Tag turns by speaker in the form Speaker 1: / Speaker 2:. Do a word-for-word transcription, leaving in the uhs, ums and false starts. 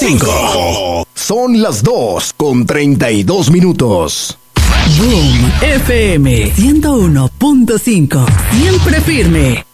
Speaker 1: cinco. Son las dos con treinta y dos minutos.
Speaker 2: Boom F M ciento uno punto cinco. Siempre firme.